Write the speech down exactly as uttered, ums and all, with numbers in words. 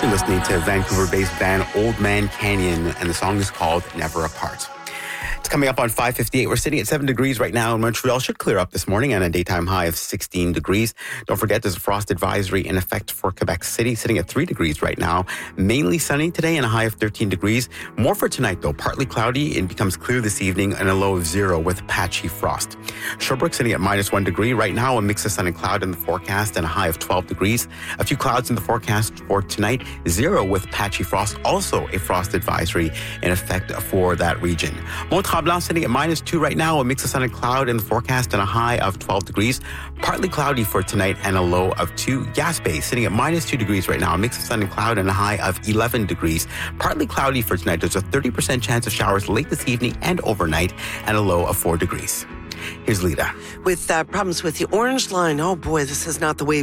You're listening to Vancouver-based band Old Man Canyon, and the song is called Never Apart. It's coming up on five fifty-eight. We're sitting at seven degrees right now in Montreal. Should clear up this morning and a daytime high of sixteen degrees. Don't forget there's a frost advisory in effect for Quebec City, sitting at three degrees right now. Mainly sunny today and a high of thirteen degrees. More for tonight though. Partly cloudy. It becomes clear this evening and a low of zero with patchy frost. Sherbrooke sitting at minus one degree right now. A mix of sun and cloud in the forecast and a high of twelve degrees. A few clouds in the forecast for tonight. Zero with patchy frost. Also a frost advisory in effect for that region. Mont-Tremblant sitting at minus two right now. A mix of sun and cloud in the forecast and a high of twelve degrees. Partly cloudy for tonight and a low of two. Gaspé sitting at minus two degrees right now. A mix of sun and cloud and a high of eleven degrees. Partly cloudy for tonight. There's a thirty percent chance of showers late this evening and overnight and a low of four degrees. Here's Lita. With uh, problems with the Orange Line, oh boy, this is not the way